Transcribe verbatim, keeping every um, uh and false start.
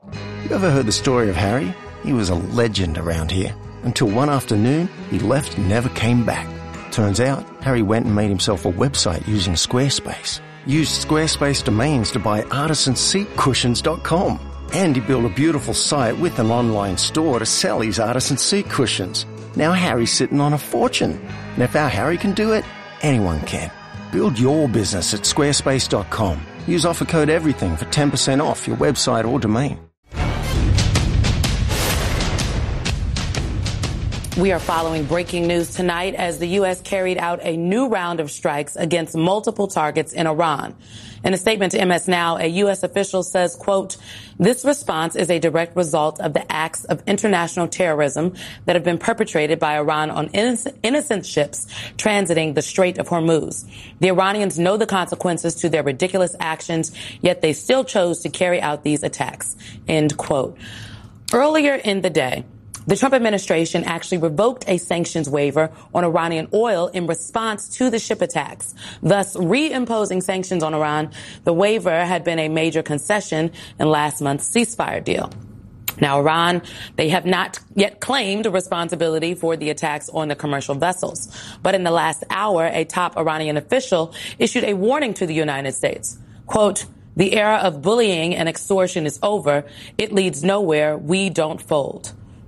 You ever heard the story of Harry? He was a legend around here. Until one afternoon, he left and never came back. Turns out, Harry went and made himself a website using Squarespace. Used Squarespace domains to buy artisan seat cushions dot com. And he built a beautiful site with an online store to sell his artisan seat cushions. Now Harry's sitting on a fortune. And if our Harry can do it, anyone can. Build your business at squarespace dot com. Use offer code EVERYTHING for ten percent off your website or domain. We are following breaking news tonight as the U S carried out a new round of strikes against multiple targets in Iran. In a statement to M S Now, a U S official says, quote, this response is a direct result of the acts of international terrorism that have been perpetrated by Iran on innocent, innocent ships transiting the Strait of Hormuz. The Iranians know the consequences to their ridiculous actions, yet they still chose to carry out these attacks, end quote. Earlier in the day, the Trump administration actually revoked a sanctions waiver on Iranian oil in response to the ship attacks, thus reimposing sanctions on Iran. The waiver had been a major concession in last month's ceasefire deal. Now, Iran, they have not yet claimed responsibility for the attacks on the commercial vessels. But in the last hour, a top Iranian official issued a warning to the United States. Quote, the era of bullying and extortion is over. It leads nowhere. We don't fold.